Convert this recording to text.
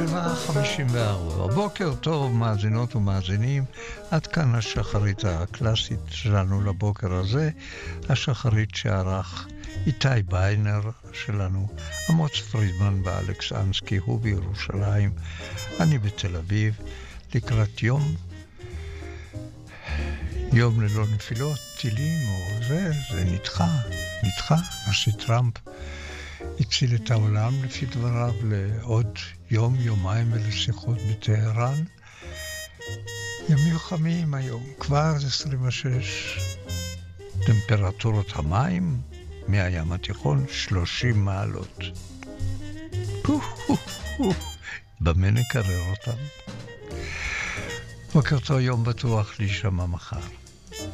7:54. בוקר טוב, מאזינות ומאזינים. עד כאן השחרית הקלאסית שלנו לבוקר הזה. השחרית שערך איתי ביינר שלנו, אמוץ פרידמן ואלכס אנסקי, הוא בירושלים, אני בתל אביב, לקראת יום ללא נפילות, טילים או זה נדחה. נשיא טראמפ הציל את העולם לפי דבריו לעוד יומיים ולשיחות בטהרן. ימים חמים היום, כבר 26. טמפרטורות המים מהים התיכון 30 מעלות. במה נקרר אותם? בוקר טוב, יום בטוח להישמע מחר.